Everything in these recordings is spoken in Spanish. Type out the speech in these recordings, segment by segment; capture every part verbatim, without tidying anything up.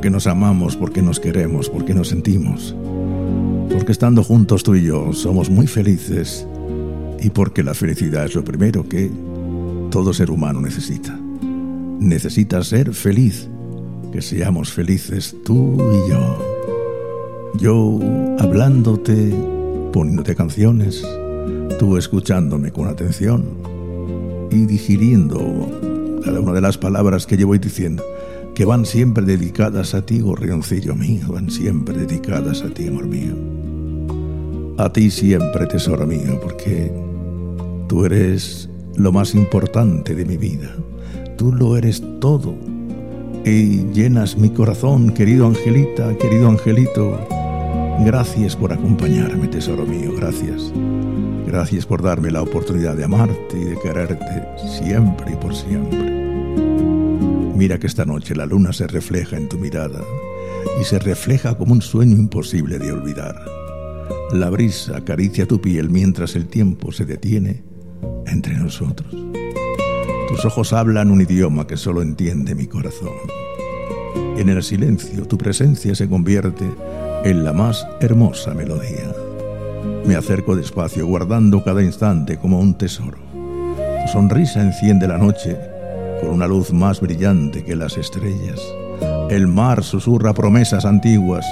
porque nos amamos, porque nos queremos, porque nos sentimos, porque estando juntos tú y yo somos muy felices y porque la felicidad es lo primero que todo ser humano necesita. Necesita ser feliz, que seamos felices tú y yo. Yo hablándote, poniéndote canciones, tú escuchándome con atención y digiriendo cada una de las palabras que yo voy diciendo, que van siempre dedicadas a ti, gorrioncillo mío, van siempre dedicadas a ti, amor mío. A ti siempre, tesoro mío, porque tú eres lo más importante de mi vida. Tú lo eres todo y llenas mi corazón, querido Angelita, querido Angelito. Gracias por acompañarme, tesoro mío, gracias. Gracias por darme la oportunidad de amarte y de quererte siempre y por siempre. Mira que esta noche la luna se refleja en tu mirada y se refleja como un sueño imposible de olvidar. La brisa acaricia tu piel mientras el tiempo se detiene entre nosotros. Tus ojos hablan un idioma que solo entiende mi corazón. En el silencio tu presencia se convierte en la más hermosa melodía. Me acerco despacio, guardando cada instante como un tesoro. Tu sonrisa enciende la noche con una luz más brillante que las estrellas. El mar susurra promesas antiguas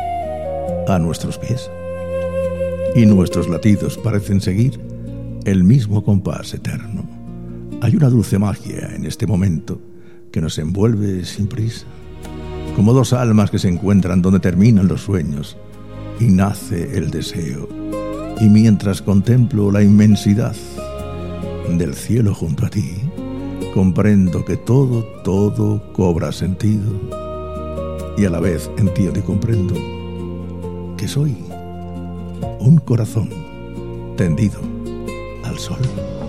a nuestros pies, y nuestros latidos parecen seguir el mismo compás eterno. Hay una dulce magia en este momento que nos envuelve sin prisa, como dos almas que se encuentran donde terminan los sueños y nace el deseo. Y mientras contemplo la inmensidad del cielo junto a ti, comprendo que todo, todo cobra sentido, y a la vez entiendo y comprendo que soy un corazón tendido al sol.